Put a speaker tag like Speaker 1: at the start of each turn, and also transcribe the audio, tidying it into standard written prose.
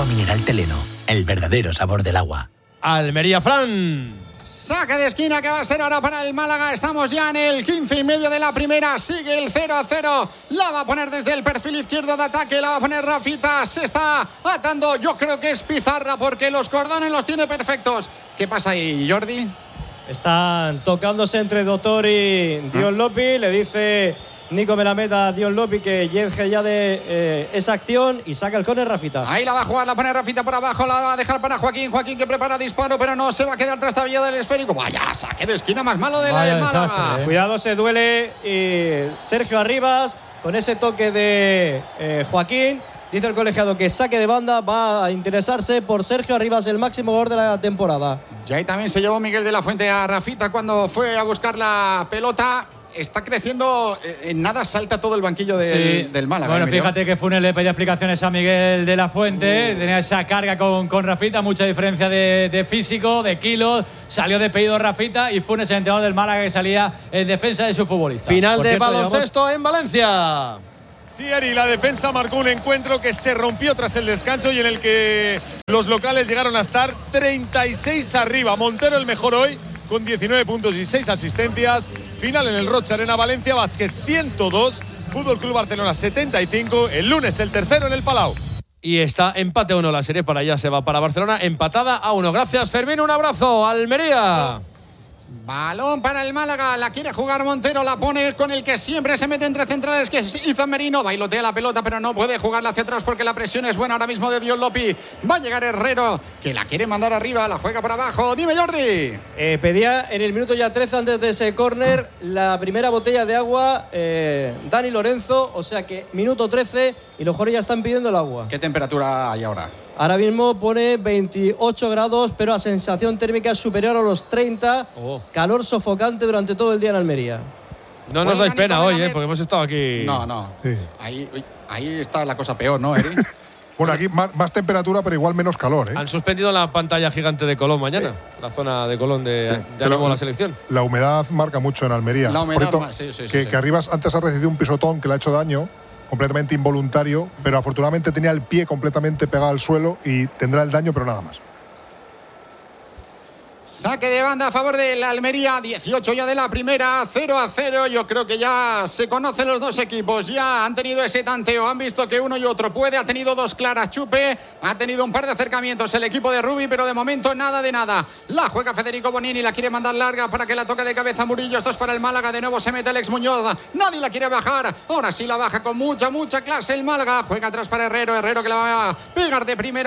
Speaker 1: Agua mineral Teleno, el verdadero sabor del agua.
Speaker 2: Almería, Fran.
Speaker 3: Saque de esquina que va a ser ahora para el Málaga. Estamos ya en el 15 y medio de la primera. Sigue el 0-0. La va a poner desde el perfil izquierdo de ataque. La va a poner Rafita. Se está atando. Yo creo que es Pizarra porque los cordones los tiene perfectos. ¿Qué pasa ahí, Jordi?
Speaker 4: Están tocándose entre Doctor y Dion Lopi. Le dice Nico Melameta a Dion Lopi que llegue ya de esa acción y saca el córner Rafita.
Speaker 3: Ahí la va a jugar, la pone Rafita por abajo, la va a dejar para Joaquín. Joaquín que prepara disparo, pero no se va a quedar trastabillado del esférico. Vaya, saque de esquina más malo de la del Málaga.
Speaker 4: Desastre, Cuidado, se duele Sergio Arribas con ese toque de Joaquín. Dice el colegiado que saque de banda, va a interesarse por Sergio Arribas, el máximo gol de la temporada.
Speaker 3: Y ahí también se llevó Miguel de la Fuente a Rafita cuando fue a buscar la pelota. Está creciendo, en nada salta todo el banquillo del Málaga.
Speaker 5: Bueno, fíjate que Funes le pedía explicaciones a Miguel de la Fuente. Tenía esa carga con Rafita, mucha diferencia de físico, de kilos. Salió despedido Rafita y Funes, el entrenador del Málaga, que salía en defensa de su futbolista.
Speaker 2: Final de baloncesto en Valencia.
Speaker 6: Sí, Ari, la defensa marcó un encuentro que se rompió tras el descanso y en el que los locales llegaron a estar 36 arriba. Montero el mejor hoy, con 19 puntos y 6 asistencias. Final en el Rocha Arena. Valencia Básquet 102, Fútbol Club Barcelona 75. El lunes el tercero en el Palau.
Speaker 2: Y está empate a 1 la serie, para allá se va para Barcelona, empatada a 1. Gracias, Fermín, un abrazo. Almería.
Speaker 3: Balón para el Málaga, la quiere jugar Montero, la pone con el que siempre se mete entre centrales, que es Izan Merino. Bailotea la pelota, pero no puede jugarla hacia atrás porque la presión es buena ahora mismo de Dion Lopi. Va a llegar Herrero, que la quiere mandar arriba, la juega por abajo. Dime, Jordi.
Speaker 4: Pedía en el minuto ya 13, antes de ese córner, la primera botella de agua Dani Lorenzo, o sea que minuto 13 y los jugadores ya están pidiendo el agua.
Speaker 3: ¿Qué temperatura hay ahora?
Speaker 4: Ahora mismo pone 28 grados, pero la sensación térmica es superior a los 30. Calor sofocante durante todo el día en Almería.
Speaker 2: No nos dais pena hoy, porque hemos estado aquí.
Speaker 3: No.
Speaker 7: Sí.
Speaker 3: Ahí está la cosa peor, ¿no, Eri?
Speaker 7: Bueno, aquí más temperatura, pero igual menos calor, ¿eh?
Speaker 2: Han suspendido la pantalla gigante de Colón mañana, la zona de Colón de la selección.
Speaker 7: La humedad marca mucho en Almería.
Speaker 3: La humedad,
Speaker 7: que Arribas antes ha recibido un pisotón que le ha hecho daño, completamente involuntario, pero afortunadamente tenía el pie completamente pegado al suelo y tendrá el daño, pero nada más.
Speaker 3: Saque de banda a favor de la Almería, 18 ya de la primera, 0-0. Yo creo que ya se conocen los dos equipos, ya han tenido ese tanteo, han visto que uno y otro puede, ha tenido dos claras Chupe, ha tenido un par de acercamientos el equipo de Rubi, pero de momento nada de nada. La juega Federico Bonini, la quiere mandar larga para que la toque de cabeza Murillo. Esto es para el Málaga, de nuevo se mete Alex Muñoz, nadie la quiere bajar, ahora sí la baja con mucha clase el Málaga, juega atrás para Herrero que la va a pegar de primera.